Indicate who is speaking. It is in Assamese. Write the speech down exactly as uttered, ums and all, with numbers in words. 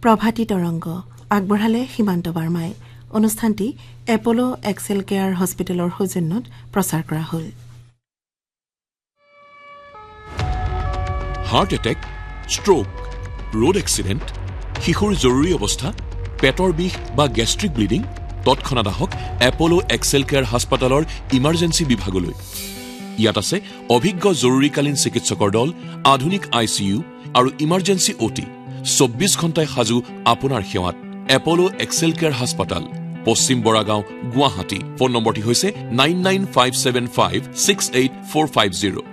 Speaker 1: প্ৰভাতী তৰংগ আগবঢ়ালে সীমান্ত বাৰ্মাই অনুষ্ঠানটি এপলো এক্সেল কেয়াৰ হস্পিটেলৰ সৌজন্যত প্ৰচাৰ কৰা হ'ল।
Speaker 2: Heart attack, stroke, road accident, শিশুৰ জৰুৰী অৱস্থা, পেটৰ বিষ বা গেষ্ট্ৰিক ব্লিডিং তৎক্ষণাৎ আহক এপলো এক্সেল কেয়াৰ হাস্পতালৰ ইমাৰ্জেঞ্চি বিভাগলৈ। ইয়াত আছে অভিজ্ঞ জৰুৰীকালীন চিকিৎসকৰ দল, আধুনিক আই চি ইউ আৰু ইমাৰ্জেঞ্চি অ' টি চৌব্বিছ ঘণ্টাই সাজু আপোনাৰ সেৱাত। এপলো এক্সেল কেয়াৰ হাস্পতাল, পশ্চিম বৰাগাঁও, গুৱাহাটী। ফোন নম্বৰটি হৈছে nine nine five seven five six eight four five zero'.